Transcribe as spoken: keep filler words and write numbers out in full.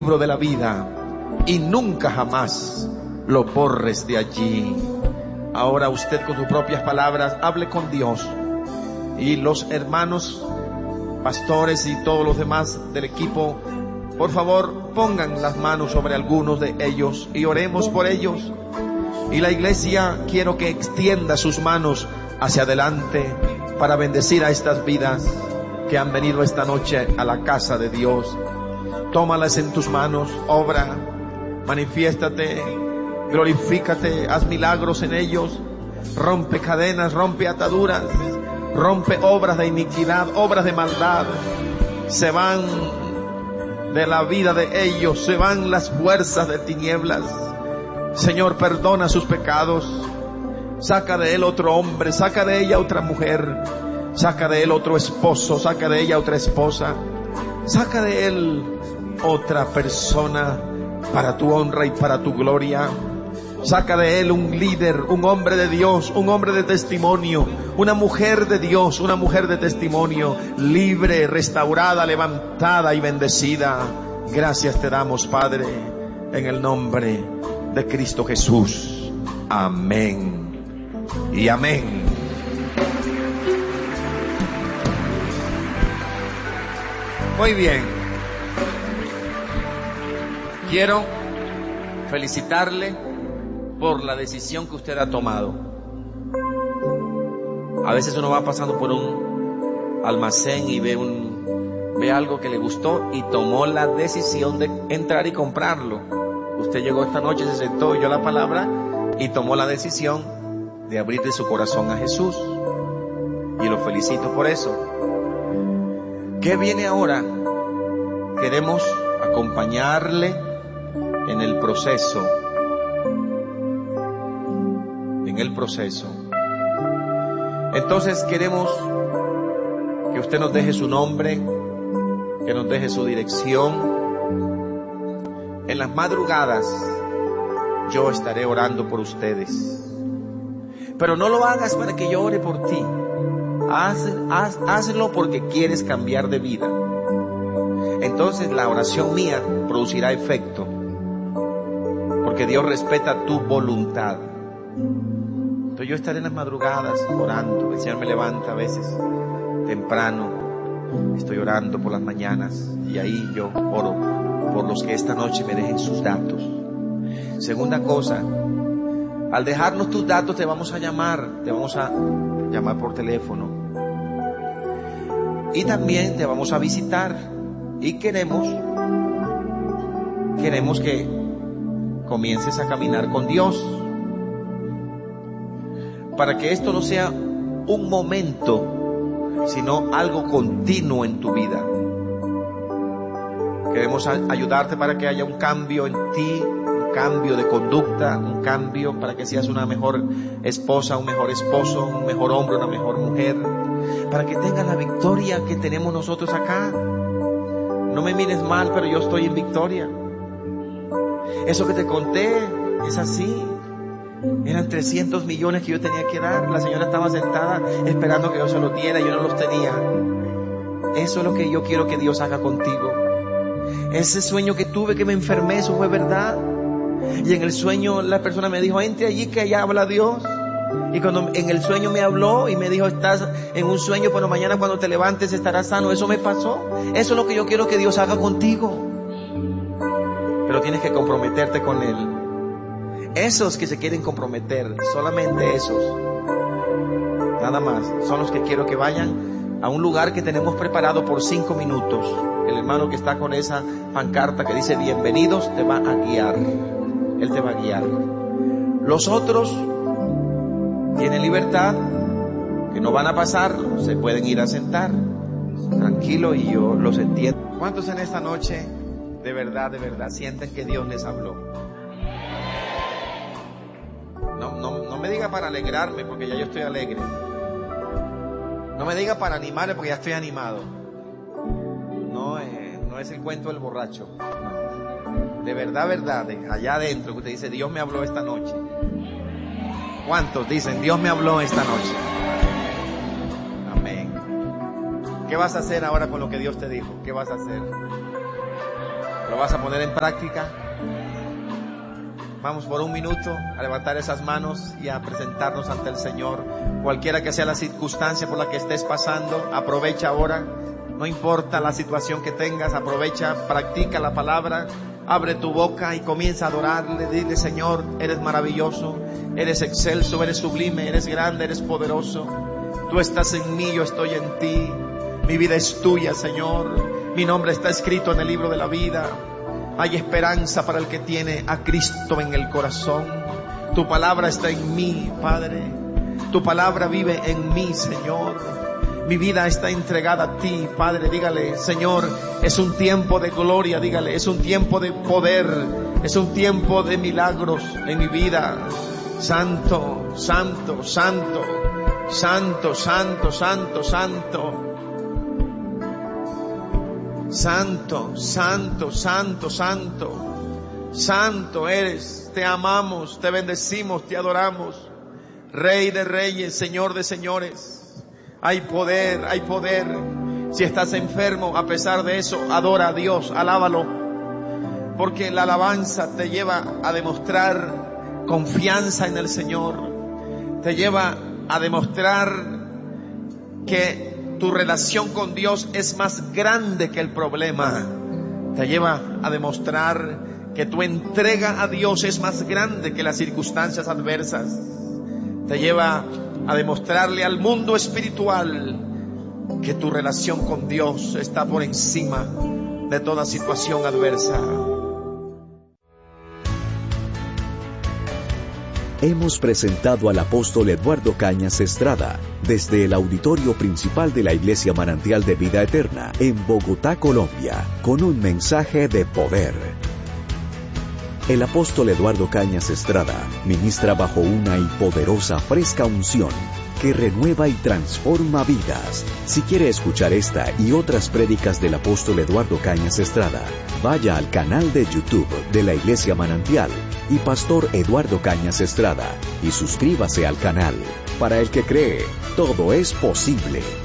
libro de la vida y nunca jamás lo borres de allí. Ahora usted con sus propias palabras hable con Dios, y los hermanos pastores y todos los demás del equipo, por favor, pongan las manos sobre algunos de ellos y oremos por ellos. Y la iglesia, quiero que extienda sus manos hacia adelante para bendecir a estas vidas que han venido esta noche a la casa de Dios. Tómalas en tus manos, obra, manifiéstate, glorifícate, haz milagros en ellos, rompe cadenas, rompe ataduras, rompe obras de iniquidad, obras de maldad. Se van de la vida de ellos, se van las fuerzas de tinieblas. Señor, perdona sus pecados, saca de él otro hombre, saca de ella otra mujer, saca de él otro esposo, saca de ella otra esposa, saca de él otra persona para tu honra y para tu gloria. Saca de él un líder, un hombre de Dios, un hombre de testimonio, una mujer de Dios, una mujer de testimonio, libre, restaurada, levantada y bendecida. Gracias te damos, Padre, en el nombre de Cristo Jesús. Amén y amén. Muy bien. Quiero felicitarle por la decisión que usted ha tomado. A veces uno va pasando por un almacén y ve un ve algo que le gustó y tomó la decisión de entrar y comprarlo. Usted llegó esta noche, se sentó, oyó la palabra y tomó la decisión de abrirle su corazón a Jesús. Y lo felicito por eso. ¿Qué viene ahora? Queremos acompañarle en el proceso, en el proceso. Entonces queremos que usted nos deje su nombre, que nos deje su dirección. En las madrugadas yo estaré orando por ustedes, pero no lo hagas para que yo ore por ti. Haz, haz, hazlo porque quieres cambiar de vida. Entonces la oración mía producirá efecto, porque Dios respeta tu voluntad. Entonces yo estaré en las madrugadas orando. El Señor me levanta a veces temprano, estoy orando por las mañanas, y ahí yo oro por los que esta noche me dejen sus datos. Segunda cosa, al dejarnos tus datos te vamos a llamar, te vamos a llamar por teléfono, y también te vamos a visitar, y queremos queremos que comiences a caminar con Dios, para que esto no sea un momento, sino algo continuo en tu vida. Queremos ayudarte para que haya un cambio en ti, un cambio de conducta, un cambio para que seas una mejor esposa, un mejor esposo, un mejor hombre, una mejor mujer, para que tengas la victoria que tenemos nosotros acá. No me mires mal, pero yo estoy en victoria. Eso que te conté es así. Eran trescientos millones que yo tenía que dar. La señora estaba sentada esperando que yo se los diera y yo no los tenía. Eso es lo que yo quiero que Dios haga contigo. Ese sueño que tuve, que me enfermé, eso fue verdad. Y en el sueño la persona me dijo, entre allí que allá habla Dios. Y cuando en el sueño me habló y me dijo, estás en un sueño, pero mañana cuando te levantes estarás sano. Eso me pasó. Eso es lo que yo quiero que Dios haga contigo. Pero tienes que comprometerte con Él. Esos que se quieren comprometer, solamente esos, nada más, son los que quiero que vayan a un lugar que tenemos preparado por cinco minutos. El hermano que está con esa pancarta que dice bienvenidos te va a guiar. Él te va a guiar. Los otros tienen libertad, que no van a pasar, se pueden ir a sentar tranquilo, y yo los entiendo. ¿Cuántos en esta noche de verdad, de verdad sienten que Dios les habló? No, no, no me diga para alegrarme, porque ya yo estoy alegre. No me diga para animarme, porque ya estoy animado. No, eh, no es el cuento del borracho. No. De verdad, verdad, de allá adentro, que usted dice, Dios me habló esta noche. ¿Cuántos dicen, Dios me habló esta noche? Amén. ¿Qué vas a hacer ahora con lo que Dios te dijo? ¿Qué vas a hacer? ¿Lo vas a poner en práctica? Vamos por un minuto a levantar esas manos y a presentarnos ante el Señor. Cualquiera que sea la circunstancia por la que estés pasando, aprovecha ahora. No importa la situación que tengas, aprovecha, practica la palabra. Abre tu boca y comienza a adorarle. Dile: Señor, eres maravilloso, eres excelso, eres sublime, eres grande, eres poderoso. Tú estás en mí, yo estoy en ti. Mi vida es tuya, Señor. Mi nombre está escrito en el libro de la vida. Hay esperanza para el que tiene a Cristo en el corazón. Tu palabra está en mí, Padre. Tu palabra vive en mí, Señor. Mi vida está entregada a ti, Padre. Dígale: Señor, es un tiempo de gloria. Dígale: es un tiempo de poder. Es un tiempo de milagros en mi vida. Santo, santo, santo, santo, santo, santo, santo. Santo, santo, santo, santo, santo eres. Te amamos, te bendecimos, te adoramos. Rey de reyes, Señor de señores. Hay poder, hay poder. Si estás enfermo, a pesar de eso, adora a Dios, alábalo. Porque la alabanza te lleva a demostrar confianza en el Señor. Te lleva a demostrar que tu relación con Dios es más grande que el problema. Te lleva a demostrar que tu entrega a Dios es más grande que las circunstancias adversas. Te lleva a demostrarle al mundo espiritual que tu relación con Dios está por encima de toda situación adversa. Hemos presentado al apóstol Eduardo Cañas Estrada desde el auditorio principal de la Iglesia Manantial de Vida Eterna en Bogotá, Colombia, con un mensaje de poder. El apóstol Eduardo Cañas Estrada ministra bajo una y poderosa fresca unción que renueva y transforma vidas. Si quiere escuchar esta y otras prédicas del apóstol Eduardo Cañas Estrada, vaya al canal de YouTube de la Iglesia Manantial y Pastor Eduardo Cañas Estrada y suscríbase al canal. Para el que cree, todo es posible.